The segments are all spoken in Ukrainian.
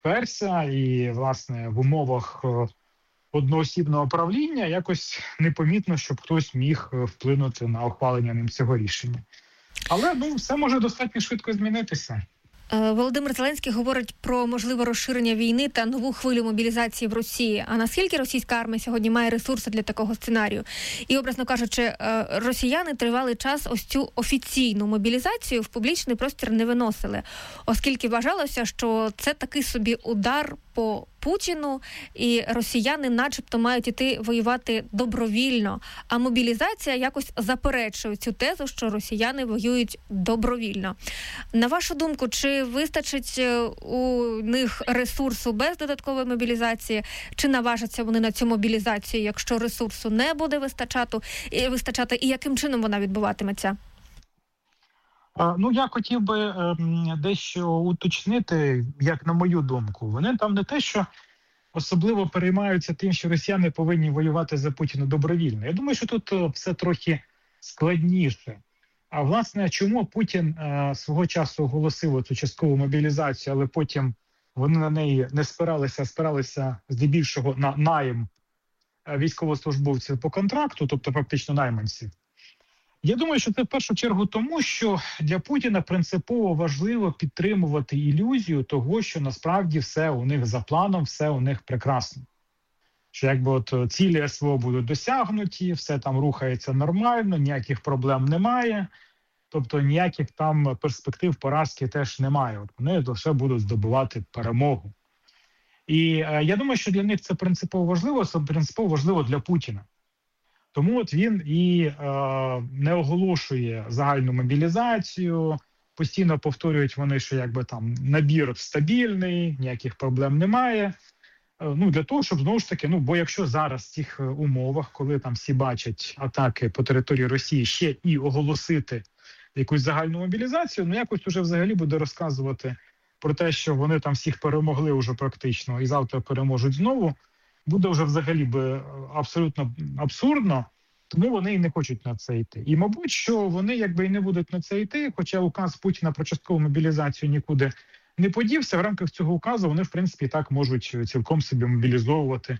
вперся, і, власне, в умовах одноосібного правління якось непомітно, щоб хтось міг вплинути на ухвалення ним цього рішення. Але, все може достатньо швидко змінитися. Володимир Зеленський говорить про можливе розширення війни та нову хвилю мобілізації в Росії. А наскільки російська армія сьогодні має ресурси для такого сценарію? І, образно кажучи, росіяни тривалий час ось цю офіційну мобілізацію в публічний простір не виносили, оскільки вважалося, що це такий собі удар по Путіну, і росіяни начебто мають іти воювати добровільно, а мобілізація якось заперечує цю тезу, що росіяни воюють добровільно. На вашу думку, чи вистачить у них ресурсу без додаткової мобілізації, чи наважаться вони на цю мобілізацію, якщо ресурсу не буде вистачати, і яким чином вона відбуватиметься? Я хотів би дещо уточнити, як на мою думку. Вони там не те, що особливо переймаються тим, що росіяни повинні воювати за Путіна добровільно. Я думаю, що тут все трохи складніше. А власне, чому Путін свого часу оголосив цю часткову мобілізацію, але потім вони на неї не спиралися, а спиралися здебільшого на найм військовослужбовців по контракту, тобто фактично найманців. Я думаю, що це в першу чергу тому, що для Путіна принципово важливо підтримувати ілюзію того, що насправді все у них за планом, все у них прекрасно. Що цілі СВО будуть досягнуті, все там рухається нормально, ніяких проблем немає, тобто ніяких там перспектив поразки теж немає. Вони лише будуть здобувати перемогу. І я думаю, що для них це принципово важливо для Путіна. Тому він і не оголошує загальну мобілізацію, постійно повторюють вони, що набір стабільний, ніяких проблем немає. Для того, щоб знову ж таки, бо якщо зараз в цих умовах, коли там всі бачать атаки по території Росії, ще і оголосити якусь загальну мобілізацію, якось уже взагалі буде розказувати про те, що вони там всіх перемогли вже практично і завтра переможуть знову, буде вже взагалі би абсолютно абсурдно, тому вони і не хочуть на це йти. І, мабуть, що вони і не будуть на це йти, хоча указ Путіна про часткову мобілізацію нікуди не подівся, в рамках цього указу вони, в принципі, і так можуть цілком собі мобілізовувати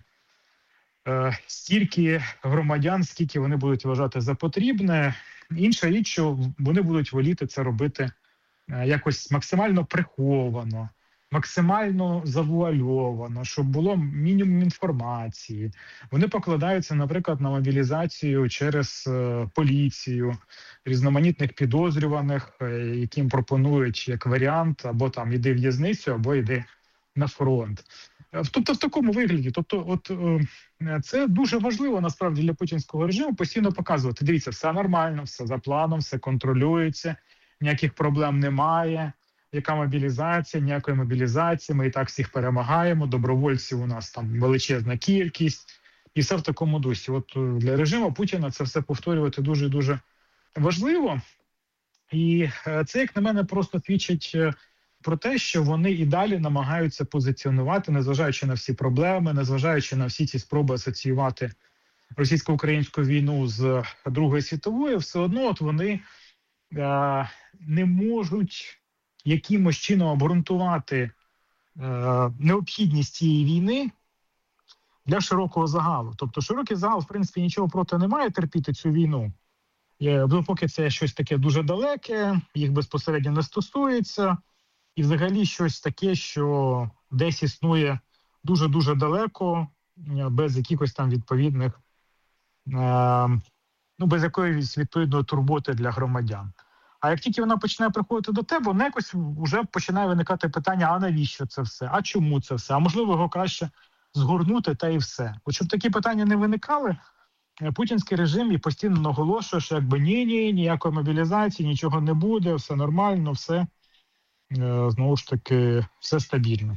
стільки громадян, скільки вони будуть вважати за потрібне. Інша річ, що вони будуть воліти це робити якось максимально приховано, максимально завуальовано, щоб було мінімум інформації. Вони покладаються, наприклад, на мобілізацію через поліцію, різноманітних підозрюваних, яким пропонують як варіант або там іди в в'язницю, або йди на фронт. Тобто в такому вигляді. Це дуже важливо насправді для путінського режиму постійно показувати. Дивіться, все нормально, все за планом, все контролюється, ніяких проблем немає. Яка мобілізація, ніякої мобілізації, ми і так всіх перемагаємо, добровольців у нас там величезна кількість, і все в такому дусі. Для режиму Путіна це все повторювати дуже-дуже важливо. І це, як на мене, просто свідчить про те, що вони і далі намагаються позиціонувати, незважаючи на всі проблеми, незважаючи на всі ці спроби асоціювати російсько-українську війну з Другої світової, все одно вони не можуть якимось чином обґрунтувати необхідність цієї війни для широкого загалу. Тобто широкий загал, в принципі, нічого проти не має терпіти цю війну. Поки це щось таке дуже далеке, їх безпосередньо не стосується, і взагалі щось таке, що десь існує дуже-дуже далеко, без якихось там відповідних, без якоїсь відповідної турботи для громадян. А як тільки вона починає приходити до тебе, вона якось вже починає виникати питання, а навіщо це все, а чому це все, а можливо його краще згорнути та і все. Щоб такі питання не виникали, путінський режим і постійно наголошує, що ні, ніякої мобілізації, нічого не буде, все нормально, все, знову ж таки, все стабільно.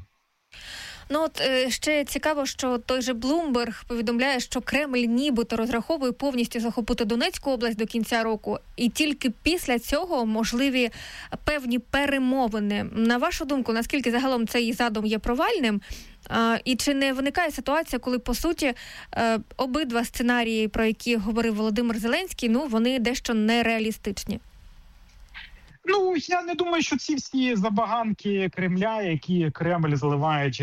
Ще цікаво, що той же Блумберг повідомляє, що Кремль нібито розраховує повністю захопити Донецьку область до кінця року, і тільки після цього можливі певні перемовини. На вашу думку, наскільки загалом цей задум є провальним? І чи не виникає ситуація, коли, по суті, обидва сценарії, про які говорив Володимир Зеленський, вони дещо нереалістичні? Я не думаю, що ці всі забаганки Кремля, які Кремль заливає